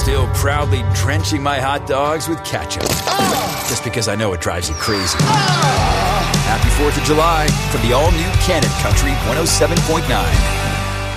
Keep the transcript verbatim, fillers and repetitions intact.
still proudly drenching my hot dogs with ketchup. Oh. Just because I know it drives you crazy. Oh. Happy fourth of July from the all-new Cannon Country one oh seven point nine.